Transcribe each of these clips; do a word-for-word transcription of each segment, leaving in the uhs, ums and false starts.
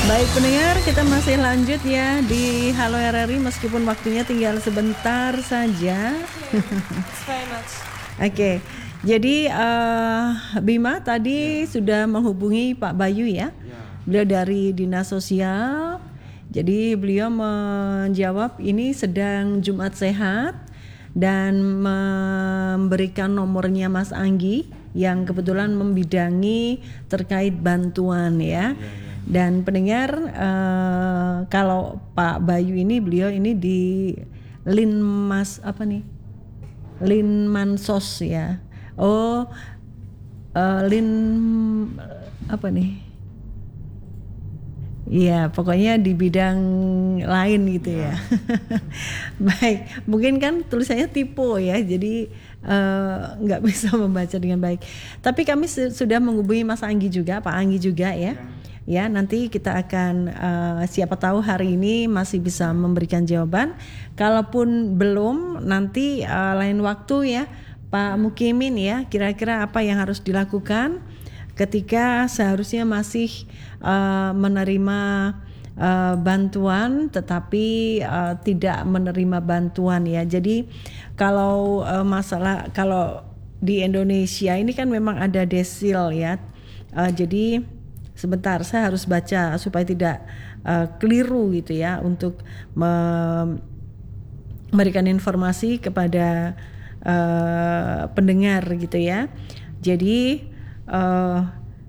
Baik pendengar, kita masih lanjut ya di Halo R R I meskipun waktunya tinggal sebentar saja. It's very much. Oke, jadi uh, Bima tadi sudah menghubungi Pak Bayu ya, beliau dari Dinas Sosial. Jadi beliau menjawab ini sedang Jumat Sehat dan memberikan nomornya Mas Anggi yang kebetulan membidangi terkait bantuan ya. Dan pendengar, uh, kalau Pak Bayu ini beliau ini di Linmas apa nih? Linmansos ya. Oh, uh, Lin apa nih? Iya, pokoknya di bidang lain gitu ya. Baik, mungkin kan tulisannya typo ya, jadi uh, nggak bisa membaca dengan baik. Tapi kami su- sudah menghubungi Mas Anggi juga, Pak Anggi juga ya. Ya, nanti kita akan uh, siapa tahu hari ini masih bisa memberikan jawaban. Kalaupun belum, nanti uh, lain waktu ya, Pak Mukimin ya, kira-kira apa yang harus dilakukan ketika seharusnya masih uh, menerima uh, bantuan tetapi uh, tidak menerima bantuan ya. Jadi kalau uh, masalah kalau di Indonesia ini kan memang ada desil ya. Uh, jadi sebentar saya harus baca supaya tidak uh, keliru gitu ya untuk memberikan informasi kepada uh, pendengar gitu ya. Jadi uh,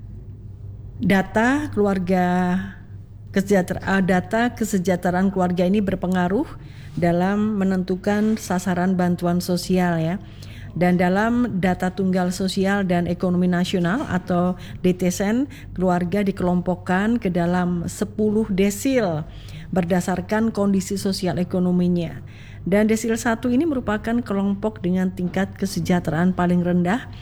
data keluarga kesejahteraan data kesejahteraan keluarga ini berpengaruh dalam menentukan sasaran bantuan sosial ya. Dan dalam data tunggal sosial dan ekonomi nasional atau D T S N, keluarga dikelompokkan ke dalam sepuluh desil berdasarkan kondisi sosial ekonominya. Dan desil satu ini merupakan kelompok dengan tingkat kesejahteraan paling rendah